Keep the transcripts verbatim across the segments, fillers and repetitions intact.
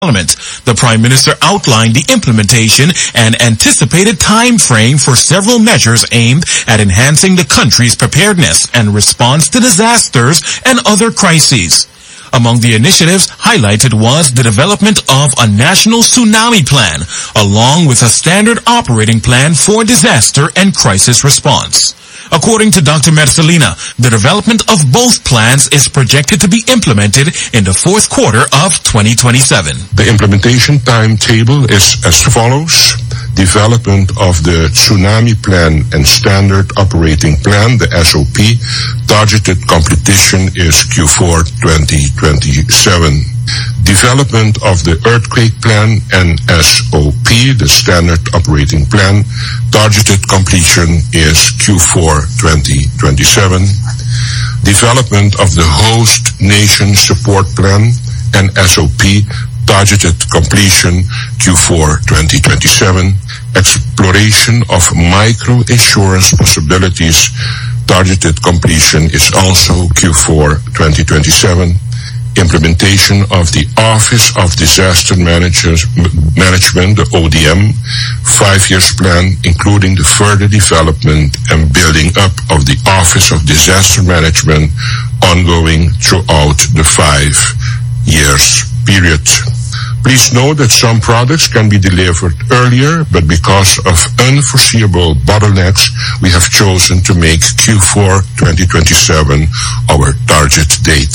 Parliament. The Prime Minister outlined the implementation and anticipated time frame for several measures aimed at enhancing the country's preparedness and response to disasters and other crises. Among the initiatives highlighted was the development of a national tsunami plan, along with a standard operating plan for disaster and crisis response. According to Doctor Mercelina, the development of both plans is projected to be implemented in the fourth quarter of twenty twenty-seven. The implementation timetable is as follows. Development of the Tsunami Plan and Standard Operating Plan, the S O P, targeted completion is Q four twenty twenty-seven. Development of the Earthquake Plan and S O P, the Standard Operating Plan, targeted completion is Q four twenty twenty-seven. Development of the Host Nation Support Plan and S O P, targeted completion Q four twenty twenty-seven. Exploration of micro-insurance possibilities, targeted completion is also Q four twenty twenty-seven. Implementation of the Office of Disaster Managers, Management, the O D M, five years plan, including the further development and building up of the Office of Disaster Management, ongoing throughout the five years period. Please note that some products can be delivered earlier, but because of unforeseeable bottlenecks, we have chosen to make Q four twenty twenty-seven our target date.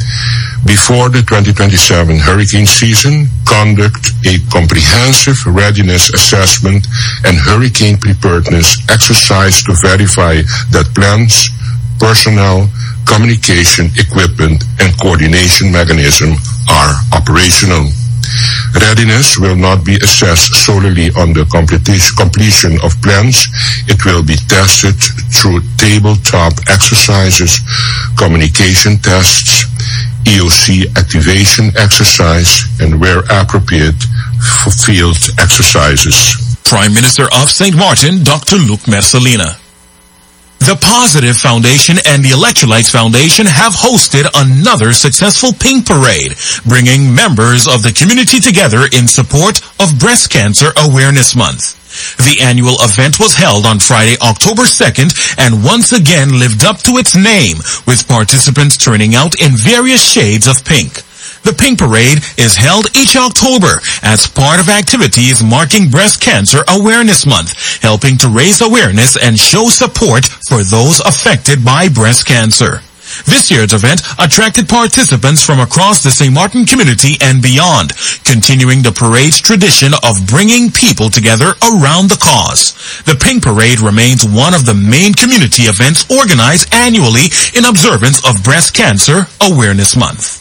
Before the twenty twenty-seven hurricane season, conduct a comprehensive readiness assessment and hurricane preparedness exercise to verify that plans, personnel, communication, equipment, and coordination mechanism are operational. Readiness will not be assessed solely on the completion of plans. It will be tested through tabletop exercises, communication tests, E O C activation exercise, and where appropriate, field exercises. Prime Minister of Saint Martin, Doctor Luc Mercelina. The Positive Foundation and the Electrolytes Foundation have hosted another successful Pink Parade, bringing members of the community together in support of Breast Cancer Awareness Month. The annual event was held on Friday, October second, and once again lived up to its name, with participants turning out in various shades of pink. The Pink Parade is held each October as part of activities marking Breast Cancer Awareness Month, helping to raise awareness and show support for those affected by breast cancer. This year's event attracted participants from across the Saint Martin community and beyond, continuing the parade's tradition of bringing people together around the cause. The Pink Parade remains one of the main community events organized annually in observance of Breast Cancer Awareness Month.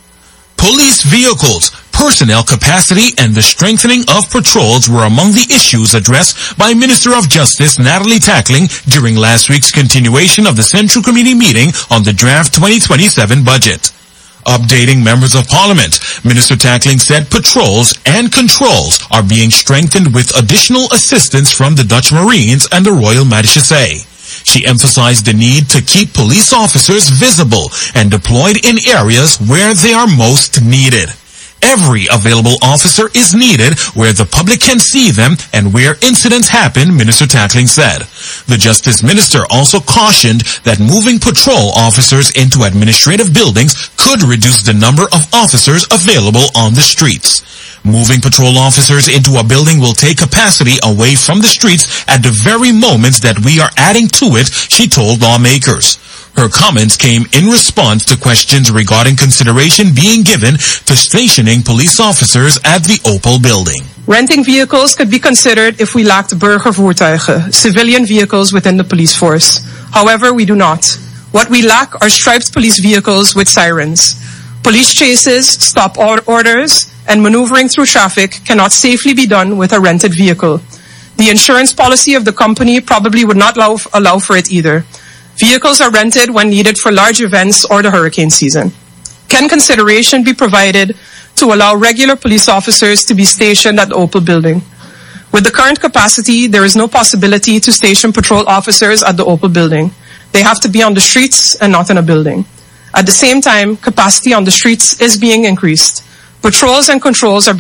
Police vehicles, personnel capacity, and the strengthening of patrols were among the issues addressed by Minister of Justice Natalie Tackling during last week's continuation of the Central Committee meeting on the draft twenty twenty-seven budget. Updating members of Parliament, Minister Tackling said patrols and controls are being strengthened with additional assistance from the Dutch Marines and the Royal Marechaussee. She emphasized the need to keep police officers visible and deployed in areas where they are most needed. Every available officer is needed where the public can see them and where incidents happen, Minister Tackling said. The Justice Minister also cautioned that moving patrol officers into administrative buildings could reduce the number of officers available on the streets. Moving patrol officers into a building will take capacity away from the streets at the very moments that we are adding to it, she told lawmakers. Her comments came in response to questions regarding consideration being given to stationing police officers at the Opal building. Renting vehicles could be considered if we lacked burgervoertuigen, civilian vehicles within the police force. However, we do not. What we lack are striped police vehicles with sirens. Police chases, stop orders, and maneuvering through traffic cannot safely be done with a rented vehicle. The insurance policy of the company probably would not allow, allow for it either. Vehicles are rented when needed for large events or the hurricane season. Can consideration be provided to allow regular police officers to be stationed at the Opal building? With the current capacity, there is no possibility to station patrol officers at the Opal building. They have to be on the streets and not in a building. At the same time, capacity on the streets is being increased. Patrols and controls are